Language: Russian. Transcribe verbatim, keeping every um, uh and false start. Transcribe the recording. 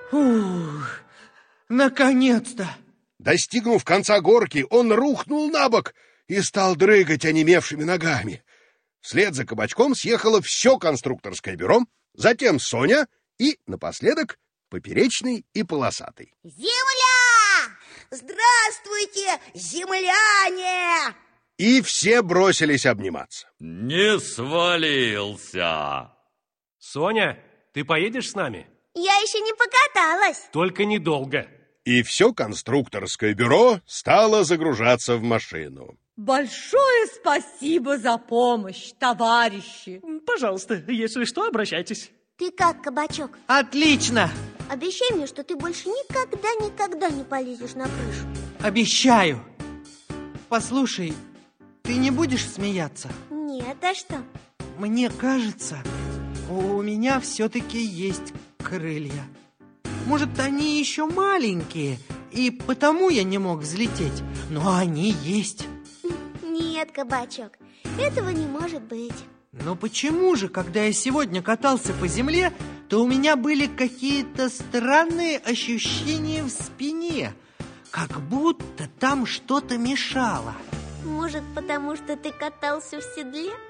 Фух, наконец-то! Достигнув конца горки, он рухнул на бок и стал дрыгать онемевшими ногами. Вслед за Кабачком съехало все конструкторское бюро, затем Соня и, напоследок, Поперечный и Полосатый. Земля! Здравствуйте, земляне! И все бросились обниматься. Не свалился. Соня, ты поедешь с нами? Я еще не покаталась. Только недолго. И все конструкторское бюро стало загружаться в машину. Большое спасибо за помощь, товарищи. Пожалуйста, если что, обращайтесь. Ты как, Кабачок? Отлично! Обещай мне, что ты больше никогда-никогда не полезешь на крышу. Обещаю. Послушай, ты не будешь смеяться? Нет, а что? Мне кажется, у меня все-таки есть крылья. Может, они еще маленькие, и потому я не мог взлететь, но они есть. Нет, Кабачок, этого не может быть. Но почему же, когда я сегодня катался по земле, то у меня были какие-то странные ощущения в спине, как будто там что-то мешало? Может, потому что ты катался в седле?